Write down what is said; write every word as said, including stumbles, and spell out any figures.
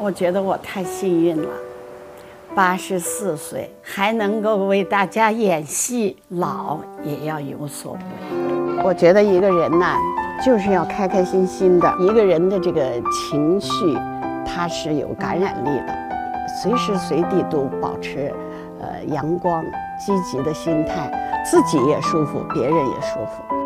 我觉得我太幸运了，八十四岁还能够为大家演戏，老也要有所为。我觉得一个人呢，就是要开开心心的。一个人的这个情绪，它是有感染力的，随时随地都保持呃阳光、积极的心态，自己也舒服，别人也舒服。